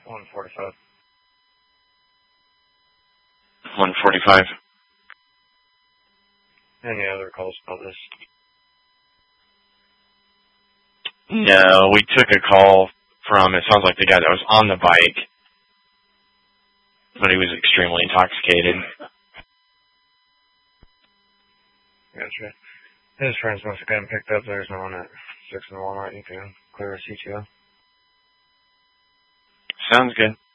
145. 145. Any other calls about this? No, we took a call from, it sounds like the guy that was on the bike, but he was extremely intoxicated. Gotcha. His friends must have got him picked up. There's no one at 6 in the Walmart. You can clear a CTO. Sounds good.